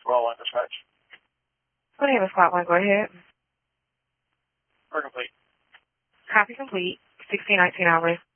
Roll on dispatch. My name is Scotland. Go ahead. We're complete. Copy complete. 1619 hours.